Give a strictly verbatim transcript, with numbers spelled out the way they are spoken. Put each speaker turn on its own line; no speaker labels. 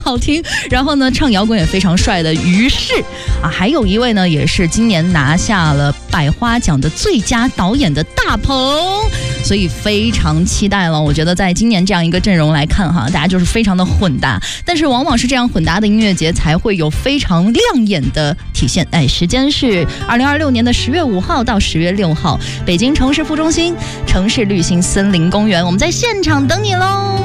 好听，然后呢，唱摇滚也非常帅的于适啊，还有一位呢，也是今年拿下了百花奖的最佳导演的大鹏，所以非常期待了。我觉得在今年这样一个阵容来看哈，大家就是非常的混搭，但是往往是这样混搭的音乐节才会有非常亮眼的体现。哎，时间是二零二六年的十月五号到十月六号，北京城市副中心城市绿心森林公园，我们在现场等你喽。